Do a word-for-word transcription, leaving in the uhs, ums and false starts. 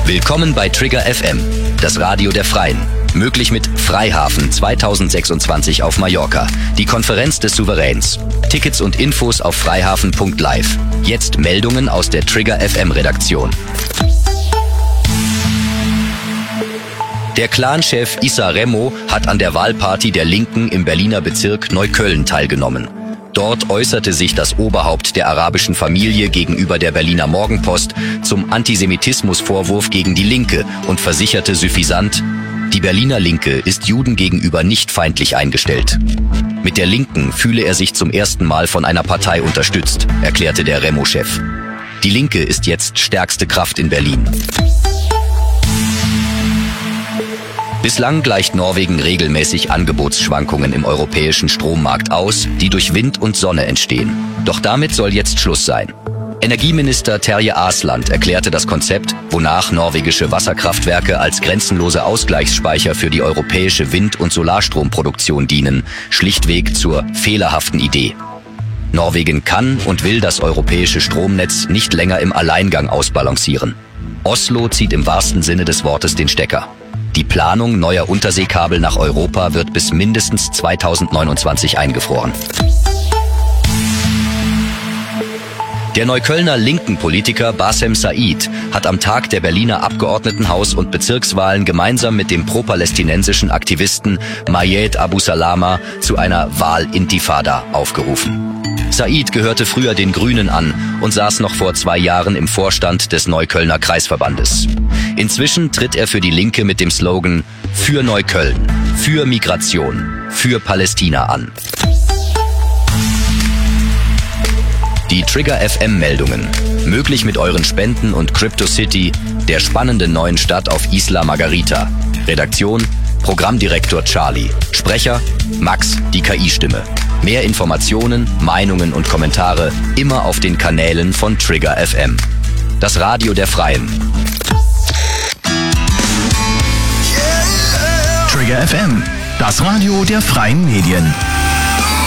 Willkommen bei Trigger F M, das Radio der Freien. Möglich mit Freihafen zweitausendsechsundzwanzig auf Mallorca, die Konferenz des Souveräns. Tickets und Infos auf freihafen punkt live. Jetzt Meldungen aus der Trigger F M Redaktion. Der Clanchef Issa Remo hat an der Wahlparty der Linken im Berliner Bezirk Neukölln teilgenommen. Dort äußerte sich das Oberhaupt der arabischen Familie gegenüber der Berliner Morgenpost zum Antisemitismusvorwurf gegen die Linke und versicherte suffisant: Die Berliner Linke ist Juden gegenüber nicht feindlich eingestellt. Mit der Linken fühle er sich zum ersten Mal von einer Partei unterstützt, erklärte der Remo-Chef. Die Linke ist jetzt stärkste Kraft in Berlin. Bislang gleicht Norwegen regelmäßig Angebotsschwankungen im europäischen Strommarkt aus, die durch Wind und Sonne entstehen. Doch damit soll jetzt Schluss sein. Energieminister Terje Aasland erklärte das Konzept, wonach norwegische Wasserkraftwerke als grenzenlose Ausgleichsspeicher für die europäische Wind- und Solarstromproduktion dienen, schlichtweg zur fehlerhaften Idee. Norwegen kann und will das europäische Stromnetz nicht länger im Alleingang ausbalancieren. Oslo zieht im wahrsten Sinne des Wortes den Stecker. Die Planung neuer Unterseekabel nach Europa wird bis mindestens zweitausendneunundzwanzig eingefroren. Der Neuköllner linken Politiker Bassem Said hat am Tag der Berliner Abgeordnetenhaus- und Bezirkswahlen gemeinsam mit dem pro-palästinensischen Aktivisten Mayed Abu Salama zu einer Wahlintifada aufgerufen. Said gehörte früher den Grünen an und saß noch vor zwei Jahren im Vorstand des Neuköllner Kreisverbandes. Inzwischen tritt er für die Linke mit dem Slogan „Für Neukölln, für Migration, für Palästina" an. Die Trigger F M-Meldungen. Möglich mit euren Spenden und CryptoCity, der spannenden neuen Stadt auf Isla Margarita. Redaktion: Programmdirektor Charlie. Sprecher: Max, die K I-Stimme. Mehr Informationen, Meinungen und Kommentare immer auf den Kanälen von Trigger F M. Das Radio der Freien. Trigger F M, das Radio der Freien Medien.